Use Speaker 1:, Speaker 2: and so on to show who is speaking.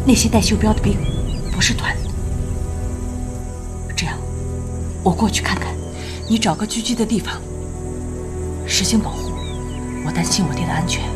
Speaker 1: 那些带袖标的兵不是团的。这样，我过去看看，你找个居居的地方，实行保护。我担心我爹的安全。